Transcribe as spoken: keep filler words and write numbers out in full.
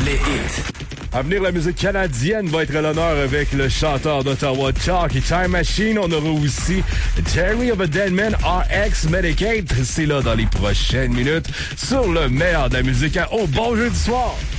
les hits. À venir, la musique canadienne va être à l'honneur avec le chanteur d'Ottawa Talk Time Machine. On aura aussi Terry of a Dead Man R X Medicaid. C'est là dans les prochaines minutes sur le meilleur de la musique. Oh, bon jeudi soir!